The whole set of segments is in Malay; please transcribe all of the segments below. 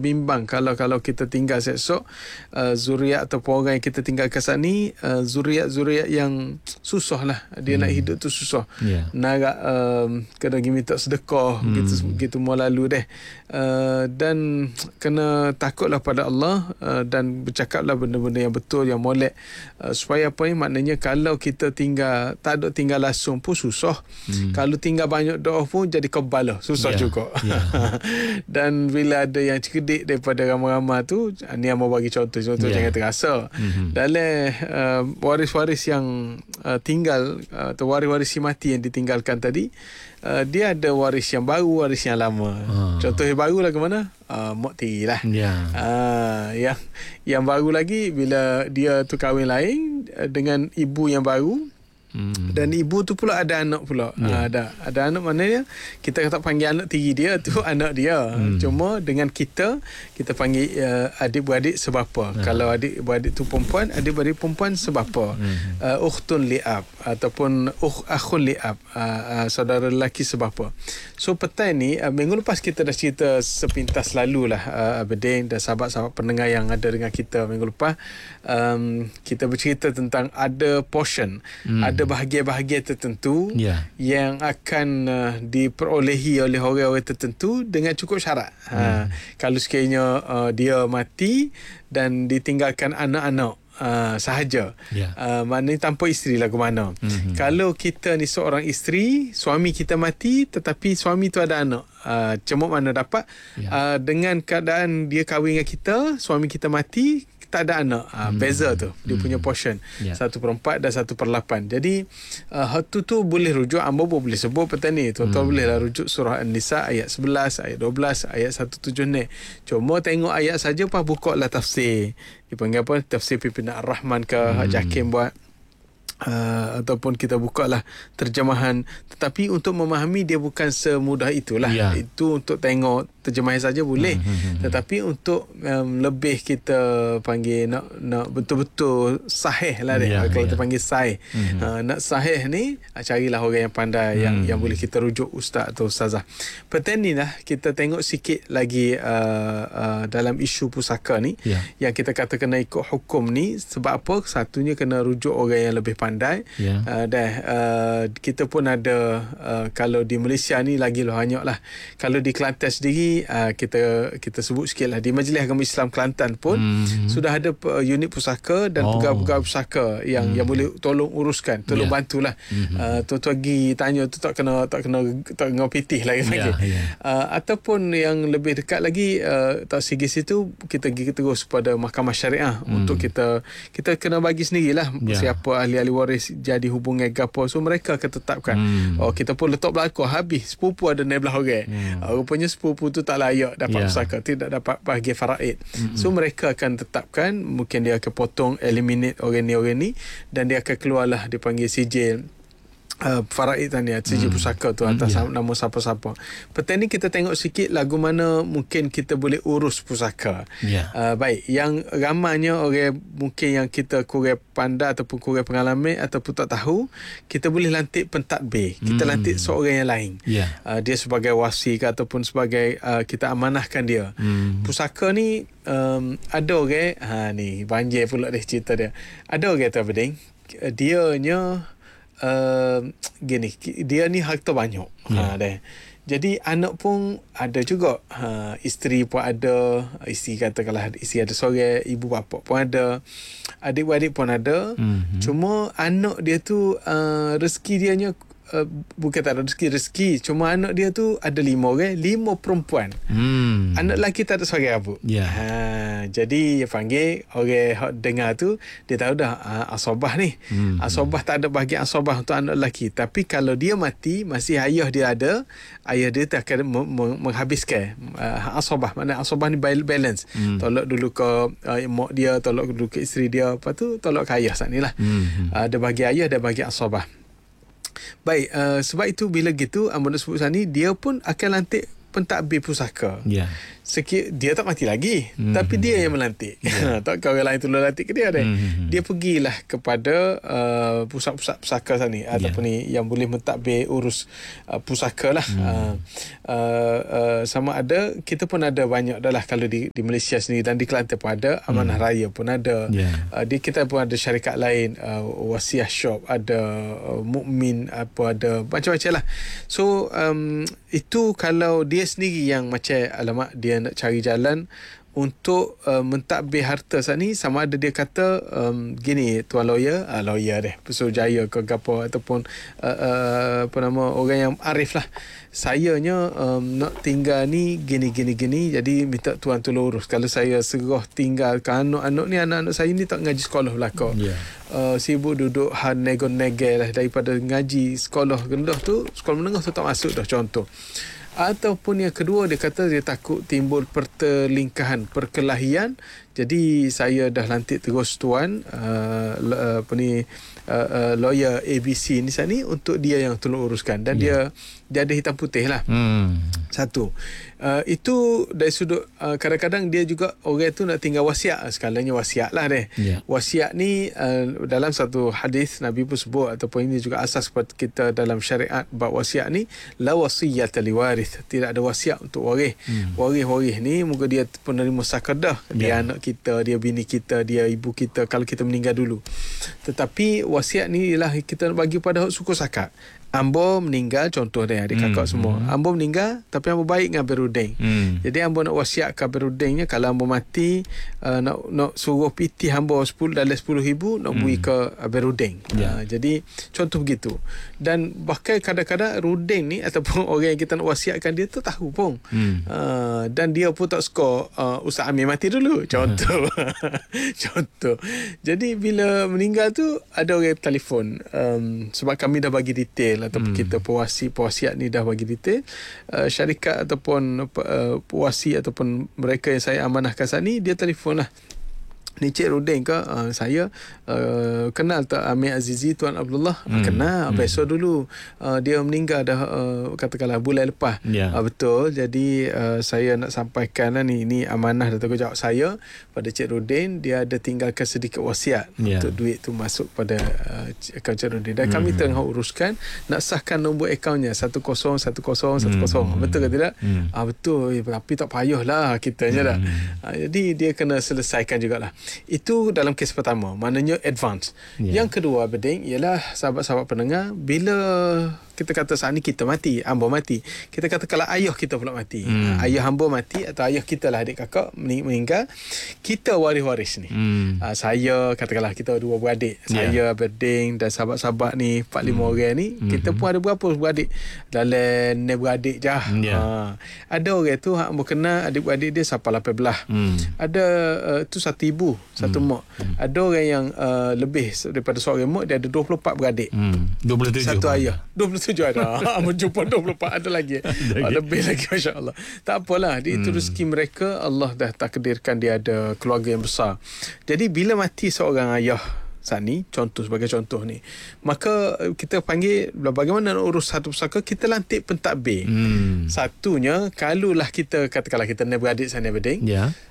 bimbang kalau kita tinggal esok zuriat ataupun orang yang kita tinggal kat sana zuriat yang susah lah. Dia nak hidup tu susah. Nak kena pergi minta sedekah gitu mau lalu deh. Dan kena takutlah pada Allah dan bercakaplah benda-benda yang betul, yang molek, supaya apa ni, maknanya kalau kita tinggal tak ada tinggal langsung pun susah. Kalau tinggal banyak doa pun jadi kebal susah juga. Dan bila ada yang cerdik daripada ramai-ramai tu, ni yang mau bagi contoh jangan terasa. Dalam waris-waris yang tinggal atau waris-waris si mati yang ditinggalkan tadi, dia ada waris yang baru, waris yang lama. Contoh yang baru lah ke mana? Mak tiri lah. Yang baru lagi, bila dia tu kahwin lain dengan ibu yang baru, dan ibu tu pula ada anak pula. Ada anak, maknanya kita tak panggil anak tiri dia tu anak dia. Cuma dengan kita panggil adik-beradik sebapa. Kalau adik-beradik tu perempuan, adik-beradik perempuan sebapa. Ukhtun li'ab ataupun akhun li'ab, saudara lelaki sebapa. So petang ni, minggu lepas kita dah cerita sepintas lalu lah, Abidin dan sahabat-sahabat pendengar yang ada dengan kita minggu lepas, kita bercerita tentang ada portion, ada bahagian-bahagian tertentu yang akan diperolehi oleh orang-orang tertentu dengan cukup syarat. Kalau sekiranya dia mati dan ditinggalkan anak-anak sahaja, maknanya tanpa isteri lah ke mana. Kalau kita ni seorang isteri, suami kita mati tetapi suami tu ada anak, cuma mana dapat dengan keadaan dia kahwin dengan kita, suami kita mati, tak ada anak, beza tu dia punya portion 1/4 dan 1/8. Jadi hatu tu boleh rujuk, Amba boleh sebut petang ni, tuan-tuan boleh lah rujuk surah An-Nisa ayat 11, ayat 12, ayat 17 ni. Cuma tengok ayat saja, pas buka lah tafsir, dipanggil apa, tafsir pimpinan Ar-Rahman ke Haji Hakim buat, ataupun kita buka lah terjemahan. Tetapi untuk memahami dia bukan semudah itulah. Itu untuk tengok terjemahan saja boleh. Tetapi untuk lebih kita panggil nak betul-betul sahih lah dia. Kalau kita panggil sahih, nak sahih ni, carilah orang yang pandai, yang boleh kita rujuk, ustaz atau ustazah. Petang ni lah kita tengok sikit lagi dalam isu pusaka ni, yang kita kata kena ikut hukum ni. Sebab apa? Satunya kena rujuk orang yang lebih pandai. Kita pun ada, kalau di Malaysia ni lagi banyak lah. Kalau di Kelantan sendiri, kita sebut sikit lah, di Majlis Agama Islam Kelantan pun sudah ada unit pusaka dan pegawai pusaka yang boleh tolong uruskan, tolong bantulah. Tuan-tuan pergi tanya tu tak kena pitih lagi. Ataupun yang lebih dekat lagi, tak segi situ, kita pergi terus pada mahkamah syariah untuk kita kena bagi sendirilah siapa ahli-ahli waris jadi hubungan gapo. So mereka akan tetapkan. Kita pun letak belakang, habis sepupu ada 16 orang. Rupanya sepupu tu tak layak dapat pusaka, tidak dapat bahagian faraid. So mereka akan tetapkan, mungkin dia akan potong, eliminate orang ni, dan dia akan keluarlah, dipanggil sijil faraid tadi, sijil pusaka tu atas nama siapa-siapa. Petang ni kita tengok sikit lagu mana mungkin kita boleh urus pusaka. Baik, yang ramainya orang mungkin yang kita kurang pandai ataupun kurang pengalaman ataupun tak tahu, kita boleh lantik pentadbir. Kita lantik seorang yang lain. Dia sebagai wasi ke, ataupun sebagai kita amanahkan dia. Pusaka ni ada orang, ni banjir pula cerita dia. Ada orang tu Abidin, dianya gini, dia ni harta banyak. Jadi anak pun ada juga, isteri pun ada, isteri katakanlah isteri ada seorang, ibu bapa pun ada, adik-beradik pun ada. Cuma anak dia tu rezeki dianya bukan tak ada rezeki, cuma anak dia tu ada 5 orang, 5 perempuan. Anak lelaki tak ada seorang apa. Jadi dia panggil orang dengar tu, dia tahu dah asabah ni. Asabah tak ada bahagian asabah untuk anak lelaki. Tapi kalau dia mati, masih ayah dia ada, ayah dia tak akan menghabiskan asabah. Maknanya asabah ni balance. Tolak dulu ke mak dia, tolak dulu ke isteri dia, lepas tu tolak ke ayah saat ni lah. Ada bahagian ayah, ada bahagian asabah. Baik, sebab itu bila gitu Amba nak sebut sana ni, dia pun akan lantik pentadbir pusaka. dia tak mati lagi, tapi dia yang melantik. Tak orang lain tu lantik ke dia deh. Dia pergilah kepada pusat-pusat pusaka sana ni ataupun ni yang boleh mentadbir urus pusaka lah. Sama ada, kita pun ada banyak dah lah kalau di Malaysia sendiri, dan di Kelantan pun ada, Amanah Raya pun ada. Kita pun ada syarikat lain, Wasiah Shop ada, Mukmin apa, ada macam-macam lah. So itu kalau dia sendiri yang macam alamak dia nak cari jalan untuk mentadbir harta saat ni, sama ada dia kata gini, tuan lawyer deh, Pesuruhjaya ke apa, ataupun apa nama, orang yang arif lah, sayanya nak tinggal ni gini, jadi minta tuan tolong urus. Kalau saya serah tinggal ke anak-anak saya ni tak ngaji sekolah belakang, sibuk duduk nego-negel lah, daripada ngaji sekolah rendah tu, sekolah menengah tu tak masuk dah, contoh. Ataupun yang kedua, dia kata dia takut timbul pertelingkahan, perkelahian. Jadi saya dah lantik terus tuan lawyer ABC ni sana ni untuk dia yang tolong uruskan, dan dia ada hitam putih lah. Satu, itu dari sudut kadang-kadang dia juga orang tu nak tinggal wasiat, skalanya wasiat lah deh. Wasiat ni dalam satu hadis Nabi pun sebut, ataupun ini juga asas kita dalam syariat bab wasiat ni, la wasiyata liwarith, tidak ada wasiat untuk waris. Waris ni moga dia penerima sakadah, dia anak kita, dia bini kita, dia ibu kita kalau kita meninggal dulu. Tetapi wasiat ni ialah kita nak bagi pada hak suku sakat. Ambo meninggal, contoh dia adik kakak semua. Ambo meninggal tapi ambo baik dengan Berudeng. Jadi ambo nak wasiatkan Berudengnya, kalau ambo mati nak suruh piti ambo 10 ribu nak bui ke Berudeng. Jadi contoh begitu. Dan bahkan kadang-kadang Rudeng ni ataupun orang yang kita nak wasiatkan dia tu tahu pun. Dan dia pun tak suka Ustaz Amir mati dulu, contoh. Contoh. Jadi bila meninggal tu ada orang telefon, sebab kami dah bagi detail, ataupun kita pewasiat ni dah bagi detail, syarikat ataupun pewasi ataupun mereka yang saya amanahkan saat ni, dia telefon lah, ni Cik Rudeng ke? Saya kenal tak Amir Azizi, Tuan Abdullah? Kenal, besok dulu dia meninggal dah, katakanlah bulan lepas. Betul. Jadi saya nak sampaikan lah ni amanah dan tanggungjawab saya pada Cik Rudeng. Dia ada tinggalkan sedikit wasiat untuk duit tu masuk pada akaun Cik Rudeng, dan kami tengah uruskan nak sahkan nombor akaunnya 101010. Betul ke tidak? Betul. Tapi tak payahlah kitanya dah. Jadi dia kena selesaikan jugalah. Itu dalam kes pertama, maknanya advance. Yang kedua, Beding, ialah sahabat-sahabat pendengar, bila kita kata saat ni kita mati, hamba mati, kita kata kalau ayah kita pula mati, ayah hamba mati atau ayah kita lah, adik kakak meninggal, kita waris-waris ni. Saya katakanlah kita dua beradik, saya, Beding dan sahabat-sahabat ni 4-5 orang ni, kita pun ada berapa beradik, dalam ni beradik je. Ada orang tu hamba kenal adik-beradik dia sampai 18. Ada tu satu ibu, satu mak. Ada orang yang lebih daripada seorang mak, dia ada 24 beradik. 27 satu ayah, 27 ada. Menjumpa 24 ada lagi. Lebih lagi, masya-Allah. Tak apalah, itu rezeki mereka, Allah dah takdirkan dia ada keluarga yang besar. Jadi bila mati seorang ayah saat ni, sebagai contoh ni, maka kita panggil bagaimana nak urus satu pusaka, kita lantik pentadbir. Satunya, kalulah kita katakanlah kita ni beradik sana Beding.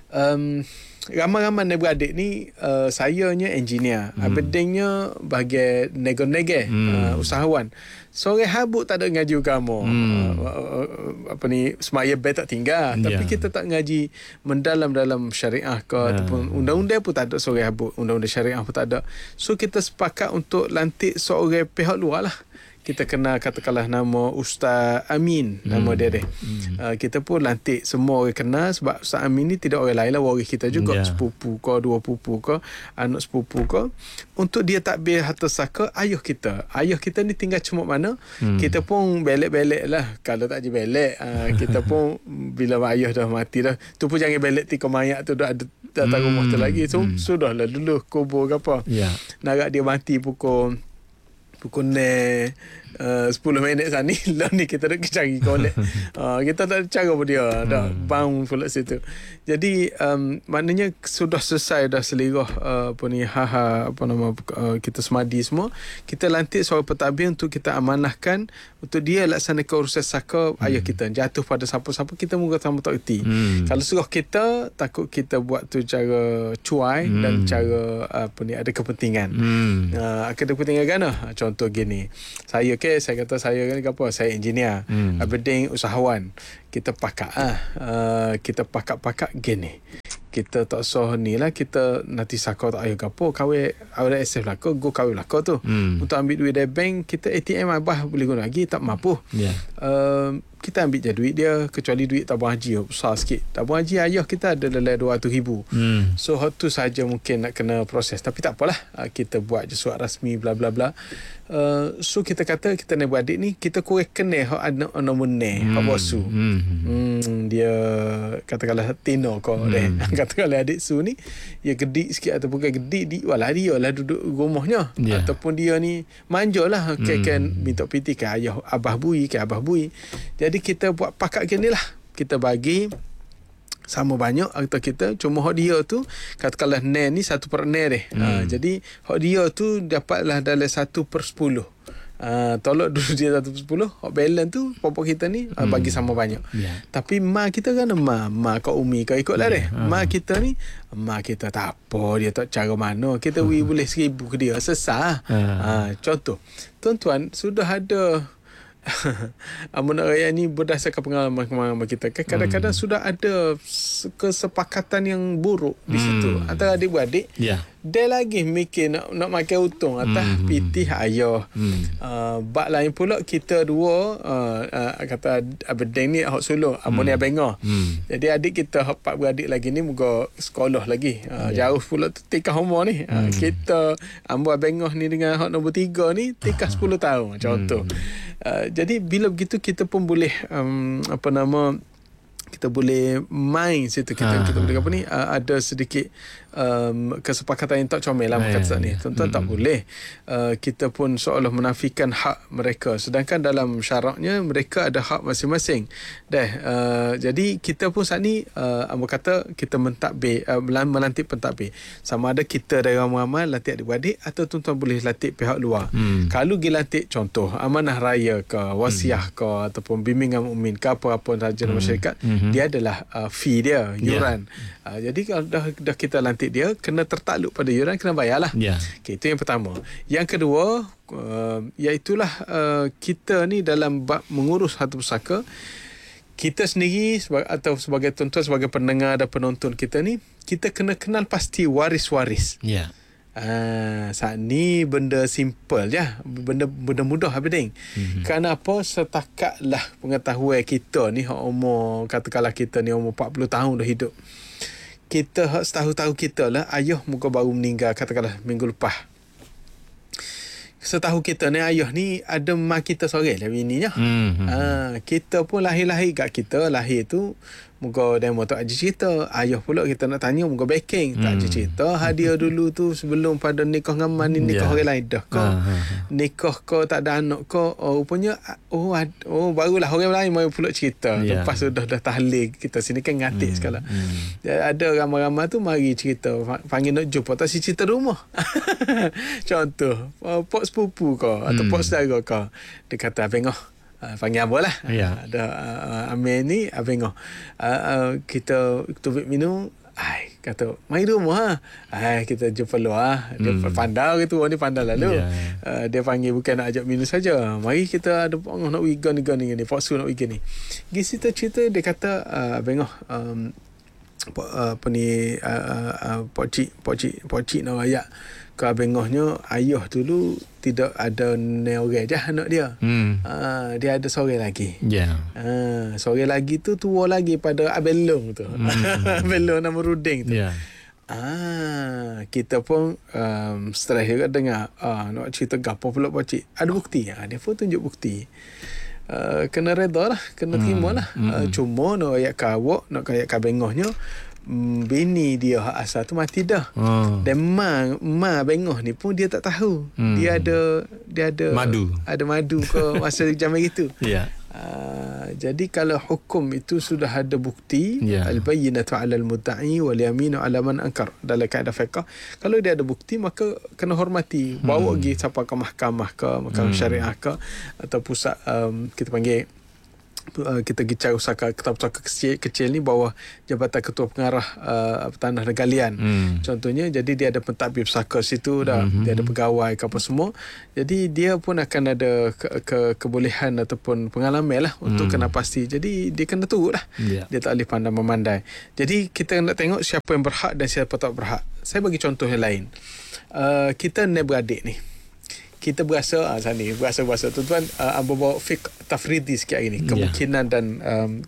Ramai-ramai beradik ni, sayanya engineer, Bedingnya bahagian nego-nego, usahawan. Sore habuk tak ada ngaji agama, semaya bel tak tinggal, tapi kita tak ngaji mendalam dalam syariah ke, ataupun undang-undang pun tak ada sore habuk, undang-undang syariah pun tak ada. So kita sepakat untuk lantik seorang pihak luar lah. Kita kenal katakanlah nama Ustaz Amin, nama dia deh. Kita pun lantik semua orang kenal, sebab Ustaz Amin ni tidak orang lain lah, waris kita juga, sepupu ke, dua pupu ke, anak sepupu ke, untuk dia takbir harta saka ayah kita. Ayah kita ni tinggal cuma mana, kita pun belek-belek lah. Kalau tak je belek, kita pun bila ayah dah mati dah, tu pun jangan belek tika mayat tu dah ada datang rumah tu lagi. So sudahlah dulu kubur ke apa. Narak dia mati pukul 6 10 minit sana ni, lah ni kita nak cari kolek. Kita tak ada cara pun dia. Dah bound pula situ. Jadi maknanya sudah selesai dah selirah apa ni kita semadi semua. Kita lantik seorang pentadbir untuk kita amanahkan untuk dia laksanakan urusan saka ayah kita. Jatuh pada siapa-siapa kita mungkin sama tak erti. Kalau suruh kita, takut kita buat tu cara cuai dan cara ada kepentingan. Ada kepentingan kan? Contoh gini. Saya kata saya kan apa? Saya engineer. Abeding usahawan. Kita kita pakak gini. Kita tak sah ni lah, kita nanti saka tak ayo gapo kawin awak SF lah go kawin lah tu untuk ambil duit dari bank. Kita ATM abah boleh guna lagi tak mampu. Kita ambil je duit dia, kecuali duit tabung haji besar sikit. Tabung haji ayah kita ada dalam 200,000. So tu saja mungkin nak kena proses, tapi tak apalah, kita buat je surat rasmi bla bla bla. So kita kata kita nak buat adik ni, kita kurang kenal hak anak nombor ni hak bosu. Dia katakanlah Tino kau katakanlah adik su ni dia gedik sikit atau bukan gedik dia lah duduk rumahnya, ataupun dia ni manjalah kan minta piti ke ayah abah bui. Jadi kita buat pakat gini lah, kita bagi sama banyak atau kita cuma hak dia tu katakanlah ni 1/6 deh. Jadi hak dia tu dapatlah dalam 1/10. Tolak dulu dia 1/10, hak balance tu popok kita ni bagi sama banyak. Tapi mak kita kan mak kau umi kau ikutlah deh. Mak kita ni kita tak apa, dia tak cara mana kita boleh 1,000 ke dia sesah. Contoh tuan-tuan sudah ada Amanah Raya ni berdasarkan pengalaman kita. Kadang-kadang sudah ada kesepakatan yang buruk di situ antara adik-beradik. Dia lagi mikir nak makan untung atas pitih ayah. Bak lain pula kita dua kata abedeng ni hak sulung, amun ni abengah. Jadi adik kita hak pak beradik lagi ni muka sekolah lagi. Jauh pula tikah umur ni. Kita ambo abengah ni dengan hak nombor 3 ni tikah 10 tahun contoh. Jadi bila begitu kita pun boleh kita boleh main situ, kita boleh apa ni ada sedikit kesepakatan yang tak comel lah kata ni. Tuan-tuan tak boleh kita pun seolah menafikan hak mereka, sedangkan dalam syaraknya mereka ada hak masing-masing. Jadi kita pun saat ni kata kita mentadbir melantik pentadbir, sama ada kita dari ramai-ramai lantik adik-beradik atau tuan-tuan boleh lantik pihak luar. Kalau dilantik contoh amanah raya ke wasiah ke ataupun bimbingan mukmin ke apa-apa sahaja dalam masyarakat, dia adalah fee dia, yuran. Jadi kalau dah kita lantik dia, kena tertakluk pada yuran, kena bayarlah. Okay, itu yang pertama. Yang kedua, iaitulah kita ni dalam bab mengurus harta pusaka, kita sendiri atau sebagai tuan-tuan, sebagai pendengar dan penonton kita ni, kita kena kenal pasti waris-waris. Saat ni benda simple je, benda mudah abeding. Kenapa setakatlah pengetahuan kita ni umur katakanlah kita ni umur 40 tahun dah hidup. Kita setahu-tahu kita lah ayah muka baru meninggal katakanlah minggu lepas. Setahu kita ni ayah ni ada mak kita seorang lah bininya. Kita pun lahir-lahir kat kita, lahir tu muka demo tak ada cerita. Ayah pula kita nak tanya muka backing tak ada cerita. Hadiah dulu tu sebelum pada nikah ngaman ni nikah orang lain dah kau. Nikah kau tak ada anak kau. Rupanya barulah orang lain mai pula cerita. Lepas sudah dah tahlil kita sini kan ngatik sekali. Ada ramai-ramai tu mari cerita, panggil nak jumpa tak si cerita rumah. Contoh pok sepupu kau atau pok saudara kau, dia kata abengah panggil apa lah. Ada Amir ni abengah kita tubik minum, kata mai rumah kita jumpa luar. Dia pandai gitu, ni pandai lalu. Dia panggil bukan nak ajak minum saja, mari kita ada pengah nak wigan ni paksu nak wigan ni. Gi cerita dia kata abengah apa ni pocik nak rayak ke abengahnya, ayah dulu tidak ada orang je anak dia. Dia ada seorang lagi. Seorang lagi tu tua lagi pada abelong tu. Abelong nama Ruding tu. Kita pun stres juga dengar nak cerita gapo pula pocik. Ada bukti. Dia pun tunjuk bukti. Kena reda lah, kena terima lah. Cuma nak rayak ke awak, nak rayak ke abengahnya, bini dia hak asal tu mati dah. Dan ma bengah ni pun dia tak tahu. Dia ada madu ke masa zaman itu. Jadi kalau hukum itu sudah ada bukti, al-bayyinatu 'alal mudda'i wal yaminu 'ala man ankar, dalam kaedah fiqh, kalau dia ada bukti maka kena hormati, bawa pergi siapa ke mahkamah syariah ke, atau pusat kita panggil kita pergi cari usaha pusaka kecil ni bawah Jabatan Ketua Pengarah Tanah dan Galian. Contohnya, jadi dia ada pentadbir pusaka situ dah, dia ada pegawai ke apa semua. Jadi dia pun akan ada kebolehan ataupun pengalaman lah untuk kena pasti. Jadi dia kena turut lah. Dia tak boleh pandang memandai. Jadi kita nak tengok siapa yang berhak dan siapa tak berhak. Saya bagi contoh yang lain. Kita ni beradik ni, kita berasa tuan-tuan, Ambo bawa fiqh tafridi sikit hari ni, kemungkinan dan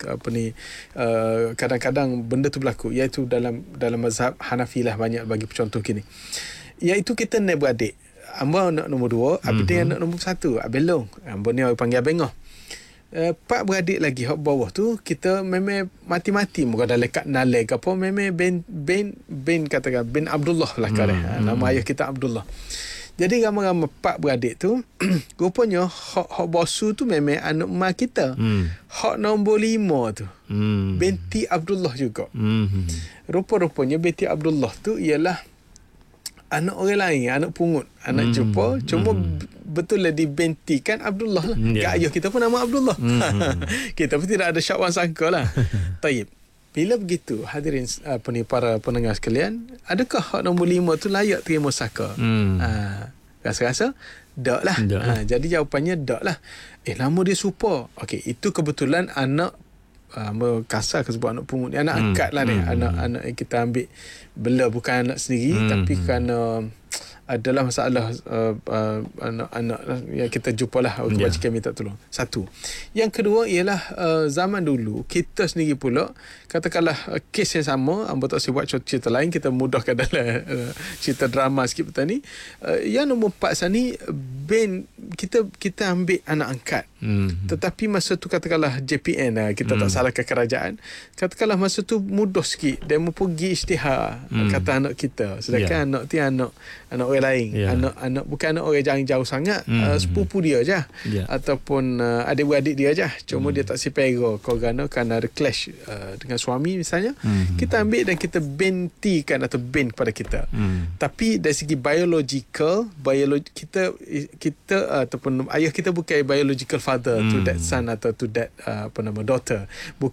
kadang-kadang benda tu berlaku, iaitu dalam mazhab Hanafi lah, banyak bagi contoh gini, iaitu kita ni beradik. Ambo anak nombor 2, Abidin anak nombor 1, Abelong. Ambo ni orang panggil Abengah. Pak beradik lagi hak bawah tu, kita memang mati-mati muka dah lekat nalek apa, memang bin katakan bin Abdullah lah nama ayah kita Abdullah. Jadi ramai-ramai pak beradik tu rupanya hak bosu tu memang anak mak kita. Hak nombor 5 tu binti Abdullah juga. Rupa-rupanya binti Abdullah tu ialah anak orang lain, anak pungut, anak jumpa, cuma betul lah dibentikan Abdullah lah. Kat ayah kita pun nama Abdullah. Kita pun tidak ada syak wan sangka lah. Taib. Bila begitu, hadirin para pendengar sekalian, adakah hak nombor 5 tu layak terima saka? Rasa-rasa tak lah. Jadi jawapannya tak lah. Nama dia serupa. Okey, itu kebetulan anak kasar ke sebut anak pungut ni, anak angkat lah ni, anak yang kita ambil bela, bukan anak sendiri, tapi kerana adalah masalah anak-anak yang kita jumpa lah, kebajikan minta tolong. Satu. Yang kedua ialah zaman dulu kita sendiri pula, katakanlah kes yang sama, Ambo tak boleh buat cerita lain, kita mudahkan dalam cerita drama sikit petang ni. Yang nombor 4 sana ni, kita ambil anak angkat. Tetapi masa tu katakanlah JPN, kita tak salahkan kerajaan, katakanlah masa tu mudah sikit dia mau pergi isytihar kata anak kita, sedangkan anak tu anak orang lain, anak bukan anak orang jauh sangat, sepupu dia je, ataupun adik-beradik dia je, cuma dia tak sepera kerana ada clash dengan suami misalnya. Kita ambil dan kita bentikan atau bin kepada kita. Tapi dari segi biological kita ataupun ayah kita bukan biological father to that son atau to that daughter,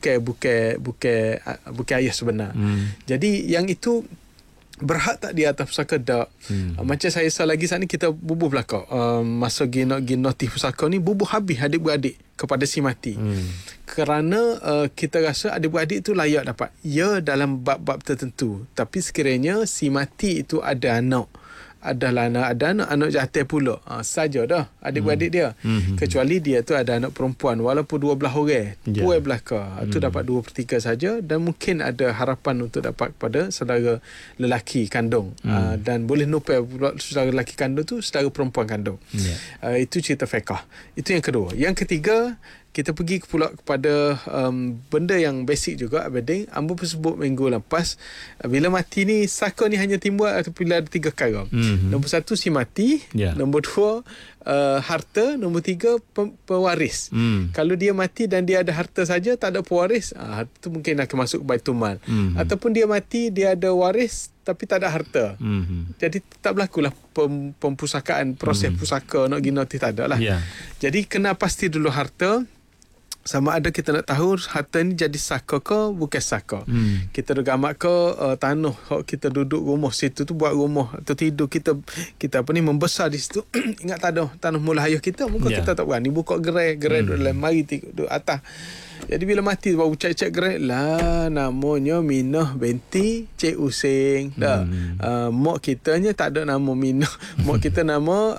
bukan ayah sebenar. Jadi yang itu berhak tak dia atas pusaka tak? Macam saya lagi saat ni kita bubuh belakang, masa ginoti pusaka ni bubuh habis adik-beradik kepada si mati. Kerana kita rasa adik-beradik tu layak dapat dalam bab-bab tertentu. Tapi sekiranya si mati itu ada anak, ada anak jantan pula, saja dah adik-beradik dia. Kecuali dia tu ada anak perempuan, walaupun 12 orang, puai belaka tu dapat 2/3 saja, dan mungkin ada harapan untuk dapat kepada saudara lelaki kandung. Dan boleh nupai saudara lelaki kandung tu saudara perempuan kandung. Itu cerita fiqh. Itu yang kedua. Yang ketiga, kita pergi pula kepada benda yang basic juga, Abidin. Ambo pun sebut minggu lepas, bila mati ni, saka ni hanya timbul apabila ada 3 perkara. Nombor 1 si mati, nombor 2 harta, nombor 3 pewaris. Kalau dia mati dan dia ada harta saja, tak ada pewaris, itu mungkin akan masuk baitul mal. Ataupun dia mati, dia ada waris tapi tak ada harta. Jadi tak berlakulah pempusakaan, proses pusaka nak ginoti, tak ada lah. Jadi kena pasti dulu harta. Sama ada kita nak tahu harta ni jadi saka ke bukan saka. Kita dah gamak ke tanah kita duduk rumah situ tu, buat rumah atau tidur kita membesar di situ. Ingat tanah mula ayah kita, mungkin kita tak berani buka gerai duduk dalam mari duduk atas. Jadi bila mati baru cek gerai lah, namanya Minah binti Cik Using dah. Mak kitanya tak ada nama Minah, mak kita nama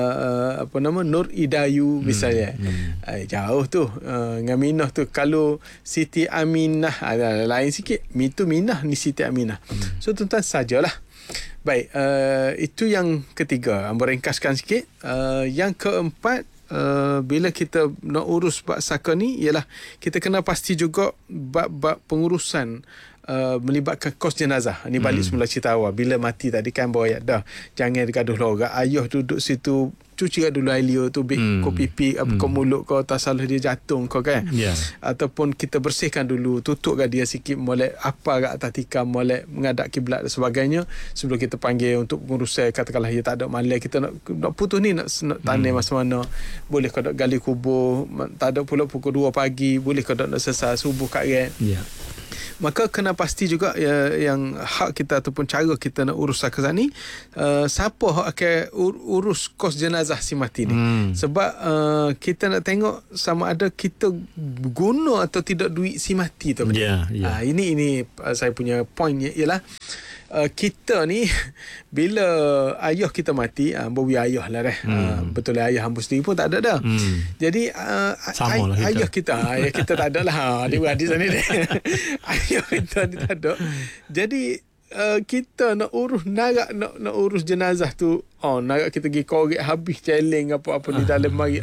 Nur Idayu misalnya. Jauh tu dengan Minah tu. Kalau Siti Aminah lain sikit, itu Minah ni Siti Aminah. So tuan-tuan sajalah. Baik, itu yang ketiga. Ambo ringkaskan sikit. Yang keempat, bila kita nak urus bab saka ni, ialah kita kena pasti juga bab-bab pengurusan melibatkan kos jenazah. Ini balik semula cerita awal. Bila mati tadi kan bawa ayat dah. Jangan gaduh lorak. Ayah duduk situ, cuci dulu air liur tu, kau pipi, kau mulut kau, tak salah dia jatuh kau kan. Ataupun kita bersihkan dulu, tutup dia sikit, molek apa kat atas tikam, molek menghadap kiblat dan sebagainya sebelum kita panggil untuk pengurusan. Katakanlah dia tak ada malai, kita nak putus ni, nak tanam masa mana, boleh kau nak gali kubur, tak ada pula pukul 2 pagi, boleh kau nak selesai subuh kat rek. Maka kena pasti juga yang hak kita ataupun cara kita nak urus akazan ni, siapa hak akan urus kos jenazah si mati ni. Sebab kita nak tengok sama ada kita guna atau tidak duit si mati tu. Ini saya punya point ialah kita ni bila ayah kita mati, bawi ayah lah betul lah, ayah hamba sendiri pun tak ada dah. Jadi ayah kita tak ada lah, dia beradik sana dia. Ayah kita ni tak ada. Jadi kita nak urus nak urus jenazah tu, nak kita pergi korek habis celeng apa-apa di dalam mari.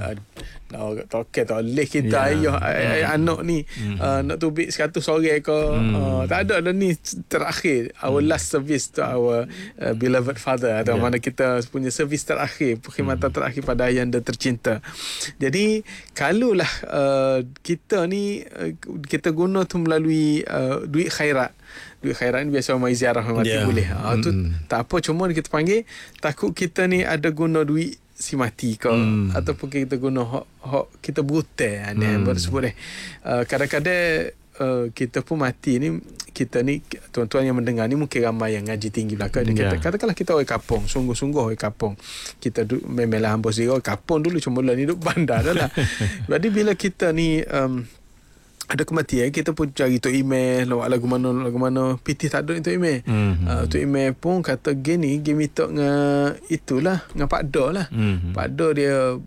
Tak boleh kita ayah anak ni nak tubik 100 orang ke, tak ada lah. Ni terakhir, our last service to our beloved father, atau mana kita punya servis terakhir, perkhidmatan terakhir pada ayahanda tercinta. Jadi kalaulah kita ni kita guna tu melalui duit khairat. Duit khairat ni biasa orang ziarah mati boleh. Tu tak apa, cuma kita panggil takut kita ni ada guna duit si mati kau, ataupun kita guna hak kita berhutang ni bersebut kadang-kadang kita pun mati ni, kita ni tuan-tuan yang mendengar ni mungkin ramai yang ngaji tinggi belakang. Katakanlah kita orang kampung, sungguh-sungguh orang kampung, kita memanglah hamba sendiri orang kampung dulu, cuma lah ni duduk bandar dah lah. Jadi bila kita ni ada kematian, kita pun cari Tok Email, lagu mana pitih tak ada Tok Email. Tok Email pun kata gini, dia minta dengan itulah, dengan Pak Do lah. Pak Do dia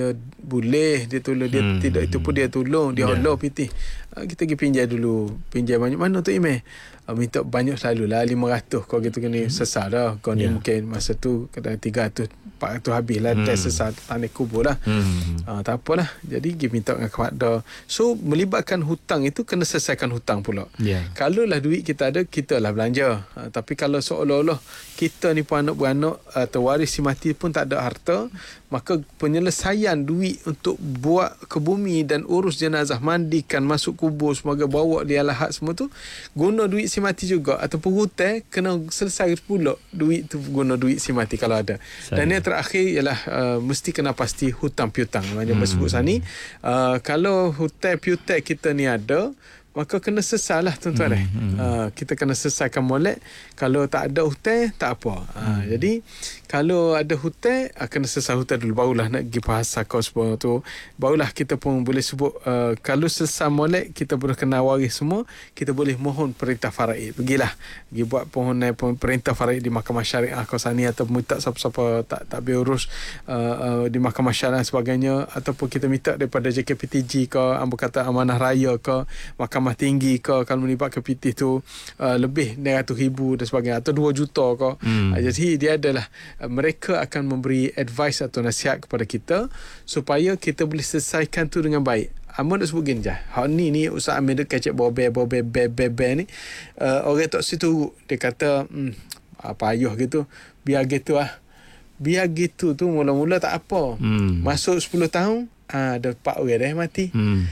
boleh, dia tolong, dia tidak itu pun dia tolong, dia Allah pitih. Kita pergi pinjam dulu, pinjam banyak mana Tok Email. Minta banyak selalu lah, 500 kau gitu kena sesar dah. Kau ni mungkin masa tu kadang 300 400 habis lah, dah sesar tanah kubur lah. Tak apalah, jadi dia minta dengan kepada. So melibatkan hutang itu, kena selesaikan hutang pula. Kalau lah duit kita ada, kita lah belanja. Tapi kalau seolah-olah kita ni pun anak beranak atau waris si mati pun tak ada harta, maka penyelesaian duit untuk buat ke bumi dan urus jenazah, mandikan, masuk kubur, semoga bawa dia lahat semua tu, guna duit si mati juga. Ataupun hutang, kena selesai pula duit tu, guna duit si mati kalau ada. Dan yang terakhir ialah mesti kena pasti hutang piutang. Macam sebut sani, kalau hutang piutang kita ni ada, maka kena selesai lah tuan-tuan. Kita kena selesaikan molek. Kalau tak ada hutang, tak apa. Jadi kalau ada hutang, kena selesai hutang dulu, barulah nak pergi bahasa kau semua tu, barulah kita pun boleh sebut kalau selesai molek, kita boleh kena waris semua, kita boleh mohon perintah faraid. Pergilah pergi buat permohonan perintah faraid di mahkamah syariah kau sani, atau minta siapa-siapa tak berurus di mahkamah syariah dan sebagainya, ataupun kita minta daripada JKPTG ke, ambo kata amanah raya ke, mahkamah tinggi ke, kalau melibatkan pitih tu lebih 900,000 dan sebagainya, atau 2 juta ke. Jadi dia adalah mereka akan memberi advice atau nasihat kepada kita supaya kita boleh selesaikan tu dengan baik. Amun nak sebut gini je, hak ni Ustaz Amir dia kecek bobe ni, orang tak situ dia kata apa ayuh gitu, biar gitu lah. Biar gitu tu mula-mula tak apa. Masuk 10 tahun, ada 4 orang dah mati.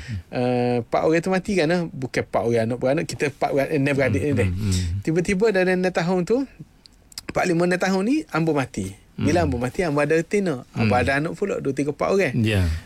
4 orang tu mati kan, bukan 4 orang anak beranak, kita 4 orang beradik ni dah. Tiba-tiba dalam 6 tahun tu, 4-5 tahun ni ambo mati. Bila ambo mati, ambo ada retina, ambo ada anak pula 2-3-4 orang.